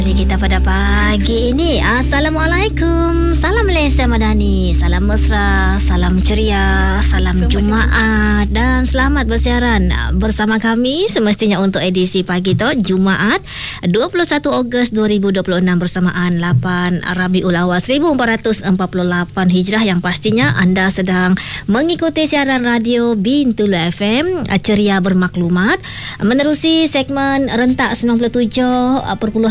Kita pada pagi ini. Assalamualaikum. Salam Malaysia Madani. Salam mesra, salam ceria, salam Jumaat dan selamat bersiaran bersama kami semestinya untuk edisi pagi tu Jumaat 21 Ogos 2026 bersamaan 8 Rabiul Awal 1448 Hijrah, yang pastinya anda sedang mengikuti siaran radio Bintulu FM Ceria Bermaklumat menerusi segmen rentak 97.5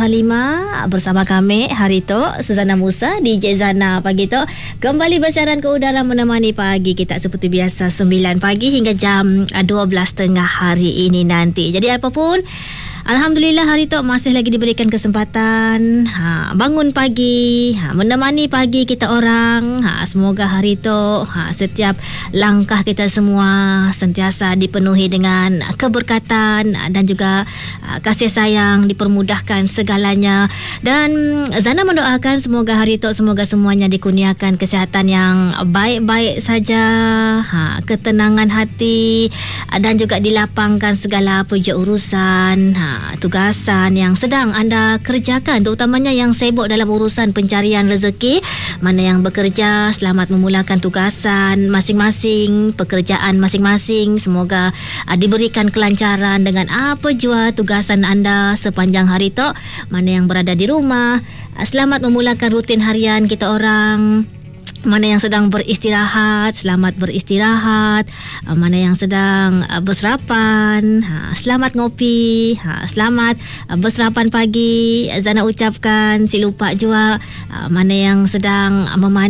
bersama kami hari tu Suzana Musa, DJ Zana pagi tu kembali bersiaran ke udara menemani pagi kita seperti biasa 9 pagi hingga jam 12.30 hari ini nanti. Jadi apapun, alhamdulillah hari tu masih lagi diberikan kesempatan bangun pagi, menemani pagi kita orang. Semoga hari tu setiap langkah kita semua sentiasa dipenuhi dengan keberkatan dan juga kasih sayang, dipermudahkan segalanya. Dan Zana mendoakan semoga hari tu semoga semuanya dikurniakan kesihatan yang baik-baik saja, ketenangan hati dan juga dilapangkan segala puja urusan, tugasan yang sedang anda kerjakan, terutamanya yang sibuk dalam urusan pencarian rezeki. Mana yang bekerja, selamat memulakan tugasan masing-masing, pekerjaan masing-masing. Semoga diberikan kelancaran dengan apa jua tugasan anda sepanjang hari tu. Mana yang berada di rumah, selamat memulakan rutin harian kita orang. Mana yang sedang beristirahat, selamat beristirahat. Mana yang sedang berserapan, selamat ngopi, selamat berserapan pagi. Zana ucapkan si lupa juga. Mana yang sedang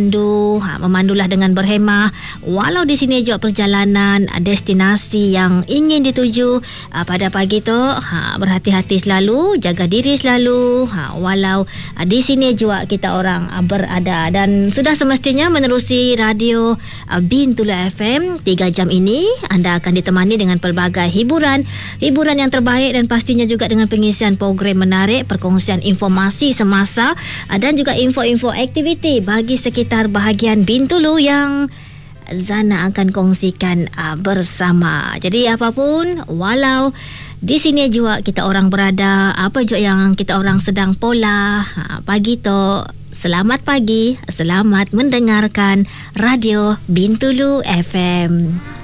memandulah dengan berhemah. Walau di sini juga perjalanan destinasi yang ingin dituju pada pagi tu, berhati-hati selalu, jaga diri selalu. Walau di sini juga kita orang berada, dan sudah semestinya menerusi radio Bintulu FM 3 jam ini anda akan ditemani dengan pelbagai hiburan yang terbaik, dan pastinya juga dengan pengisian program menarik, perkongsian informasi semasa dan juga info-info aktiviti bagi sekitar bahagian Bintulu yang Zana akan kongsikan bersama. Jadi apapun, walau di sini juga kita orang berada, apa juga yang kita orang sedang pola pagi tu, selamat pagi, selamat mendengarkan radio Bintulu FM.